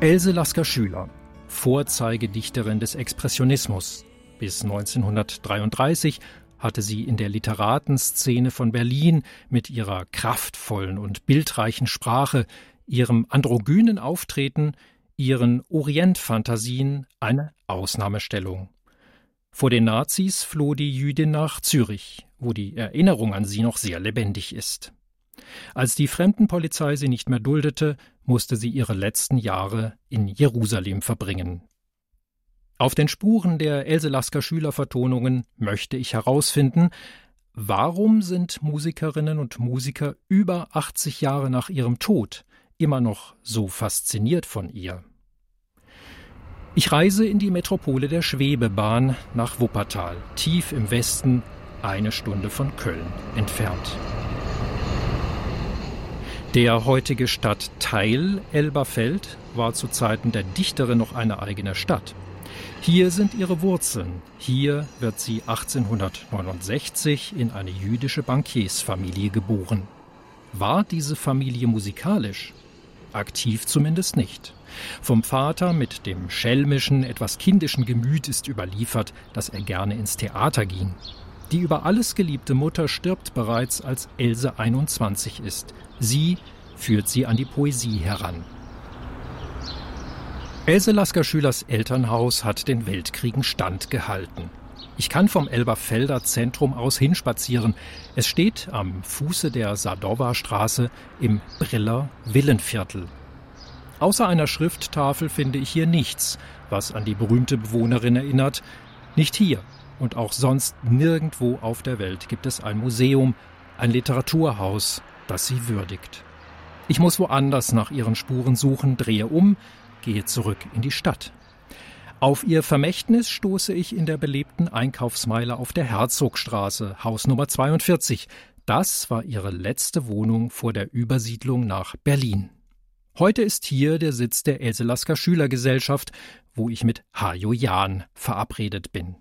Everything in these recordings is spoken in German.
Else Lasker-Schüler, Vorzeigedichterin des Expressionismus. Bis 1933 hatte sie in der Literatenszene von Berlin mit ihrer kraftvollen und bildreichen Sprache, ihrem androgynen Auftreten, ihren Orientfantasien eine Ausnahmestellung. Vor den Nazis floh die Jüdin nach Zürich, wo die Erinnerung an sie noch sehr lebendig ist. Als die Fremdenpolizei sie nicht mehr duldete, musste sie ihre letzten Jahre in Jerusalem verbringen. Auf den Spuren der Else Lasker-Schüler-Vertonungen möchte ich herausfinden, warum sind Musikerinnen und Musiker über 80 Jahre nach ihrem Tod immer noch so fasziniert von ihr. Ich reise in die Metropole der Schwebebahn nach Wuppertal, tief im Westen, 1 Stunde von Köln entfernt. Der heutige Stadtteil Elberfeld war zu Zeiten der Dichterin noch eine eigene Stadt. Hier sind ihre Wurzeln. Hier wird sie 1869 in eine jüdische Bankiersfamilie geboren. War diese Familie musikalisch? Aktiv zumindest nicht. Vom Vater mit dem schelmischen, etwas kindischen Gemüt ist überliefert, dass er gerne ins Theater ging. Die über alles geliebte Mutter stirbt bereits, als Else 21 ist. Sie führt sie an die Poesie heran. Else Lasker-Schülers Elternhaus hat den Weltkriegen standgehalten. Ich kann vom Elberfelder Zentrum aus hinspazieren. Es steht am Fuße der Sadowa-Straße im Briller Villenviertel. Außer einer Schrifttafel finde ich hier nichts, was an die berühmte Bewohnerin erinnert. Nicht hier und auch sonst nirgendwo auf der Welt gibt es ein Museum, ein Literaturhaus, das sie würdigt. Ich muss woanders nach ihren Spuren suchen, drehe um, gehe zurück in die Stadt. Auf ihr Vermächtnis stoße ich in der belebten Einkaufsmeile auf der Herzogstraße, Haus Nummer 42. Das war ihre letzte Wohnung vor der Übersiedlung nach Berlin. Heute ist hier der Sitz der Else Lasker-Schüler-Gesellschaft, wo ich mit Hajo Jahn verabredet bin.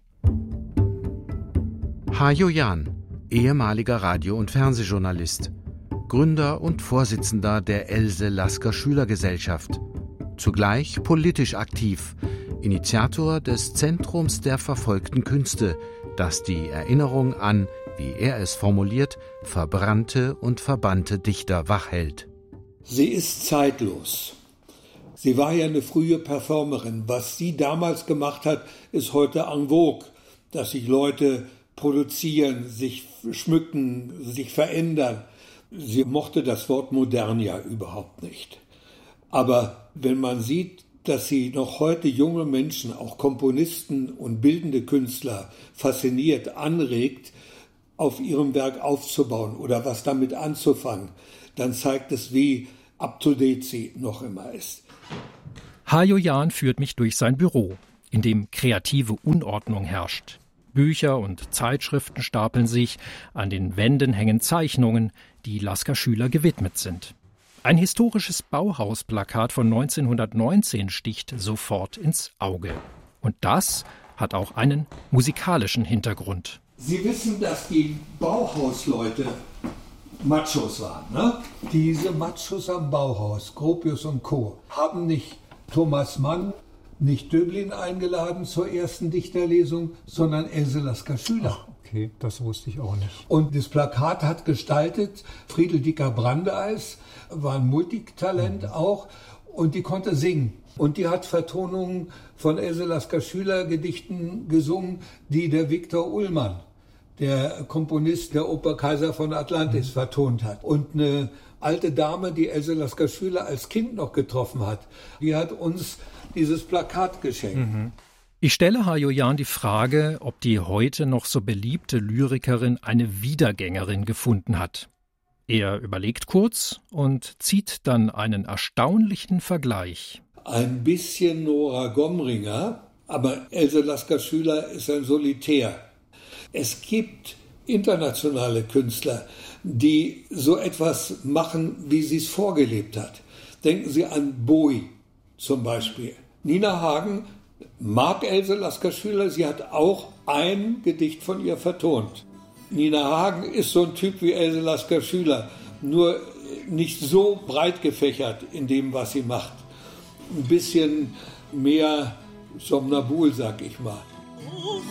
Hajo Jahn, ehemaliger Radio- und Fernsehjournalist, Gründer und Vorsitzender der Else Lasker-Schüler-Gesellschaft, zugleich politisch aktiv, Initiator des Zentrums der verfolgten Künste, das die Erinnerung an, wie er es formuliert, verbrannte und verbannte Dichter wachhält. Sie ist zeitlos. Sie war ja eine frühe Performerin. Was sie damals gemacht hat, ist heute en vogue, dass sich Leute produzieren, sich schmücken, sich verändern. Sie mochte das Wort modern ja überhaupt nicht. Aber wenn man sieht, dass sie noch heute junge Menschen, auch Komponisten und bildende Künstler fasziniert, anregt, auf ihrem Werk aufzubauen oder was damit anzufangen, dann zeigt es, wie up-to-date sie noch immer ist. Hajo Jahn führt mich durch sein Büro, in dem kreative Unordnung herrscht. Bücher und Zeitschriften stapeln sich, an den Wänden hängen Zeichnungen, die Lasker-Schüler gewidmet sind. Ein historisches Bauhausplakat von 1919 sticht sofort ins Auge. Und das hat auch einen musikalischen Hintergrund. Sie wissen, dass die Bauhausleute Machos waren, ne? Diese Machos am Bauhaus, Gropius und Co., haben nicht Thomas Mann, nicht Döblin eingeladen zur ersten Dichterlesung, sondern Else Lasker-Schüler. Ach, okay, das wusste ich auch nicht. Und das Plakat hat gestaltet Friedel Dicker-Brandeis, war ein Multitalent auch, und die konnte singen. Und die hat Vertonungen von Else Lasker-Schüler Gedichten gesungen, die der Viktor Ullmann, der Komponist der Oper Kaiser von Atlantis, vertont hat. Und eine alte Dame, die Else Lasker-Schüler als Kind noch getroffen hat, die hat uns dieses Plakat geschenkt. Ich stelle Hajo Jahn die Frage, ob die heute noch so beliebte Lyrikerin eine Wiedergängerin gefunden hat. Er überlegt kurz und zieht dann einen erstaunlichen Vergleich. Ein bisschen Nora Gomringer, aber Else Lasker-Schüler ist ein Solitär. Es gibt internationale Künstler, die so etwas machen, wie sie es vorgelebt hat. Denken Sie an Bowie zum Beispiel. Nina Hagen mag Else Lasker-Schüler, sie hat auch ein Gedicht von ihr vertont. Nina Hagen ist so ein Typ wie Else Lasker-Schüler, nur nicht so breit gefächert in dem, was sie macht. ein bisschen mehr somnambul, sag ich mal.